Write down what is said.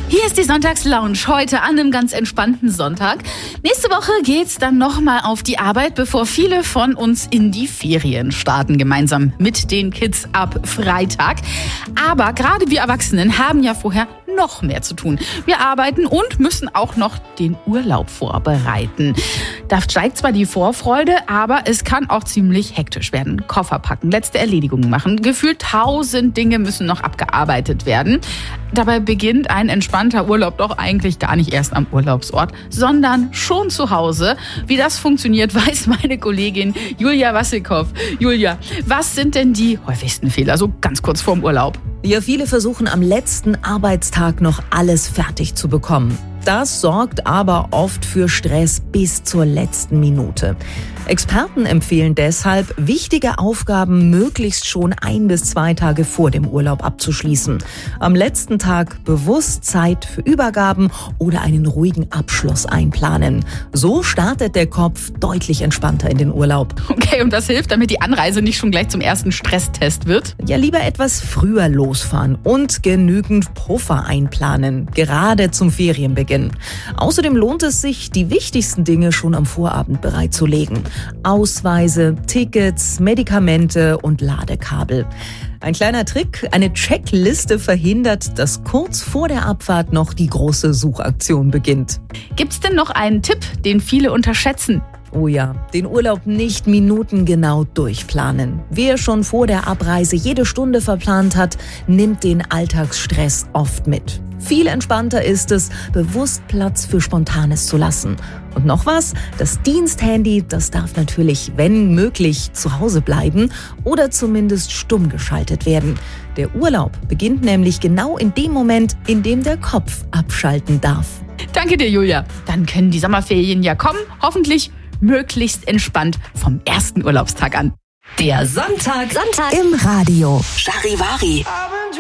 Hier ist die Sonntagslounge, heute an einem ganz entspannten Sonntag. Nächste Woche geht's dann nochmal auf die Arbeit, bevor viele von uns in die Ferien starten, gemeinsam mit den Kids ab Freitag. Aber gerade wir Erwachsenen haben ja vorher noch mehr zu tun. Wir arbeiten und müssen auch noch den Urlaub vorbereiten. Da steigt zwar die Vorfreude, aber es kann auch ziemlich hektisch werden. Koffer packen, letzte Erledigungen machen. Gefühlt 1000 Dinge müssen noch abgearbeitet werden. Dabei beginnt ein entspannter Urlaub doch eigentlich gar nicht erst am Urlaubsort, sondern schon zu Hause. Wie das funktioniert, weiß meine Kollegin Julia Wassilkow. Julia, was sind denn die häufigsten Fehler, so ganz kurz vorm Urlaub? Ja, viele versuchen am letzten Arbeitstag noch alles fertig zu bekommen. Das sorgt aber oft für Stress bis zur letzten Minute. Experten empfehlen deshalb, wichtige Aufgaben möglichst schon 1 bis 2 Tage vor dem Urlaub abzuschließen. Am letzten Tag bewusst Zeit für Übergaben oder einen ruhigen Abschluss einplanen. So startet der Kopf deutlich entspannter in den Urlaub. Okay, und das hilft, damit die Anreise nicht schon gleich zum ersten Stresstest wird? Ja, lieber etwas früher losfahren und genügend Puffer einplanen, gerade zum Ferienbeginn. Außerdem lohnt es sich, die wichtigsten Dinge schon am Vorabend bereitzulegen. Ausweise, Tickets, Medikamente und Ladekabel. Ein kleiner Trick, eine Checkliste verhindert, dass kurz vor der Abfahrt noch die große Suchaktion beginnt. Gibt's denn noch einen Tipp, den viele unterschätzen? Oh ja, den Urlaub nicht minutengenau durchplanen. Wer schon vor der Abreise jede Stunde verplant hat, nimmt den Alltagsstress oft mit. Viel entspannter ist es, bewusst Platz für Spontanes zu lassen. Und noch was, das Diensthandy, das darf natürlich, wenn möglich, zu Hause bleiben oder zumindest stumm geschaltet werden. Der Urlaub beginnt nämlich genau in dem Moment, in dem der Kopf abschalten darf. Danke dir, Julia. Dann können die Sommerferien ja kommen, hoffentlich möglichst entspannt vom ersten Urlaubstag an. Der Sonntag im Radio. Charivari.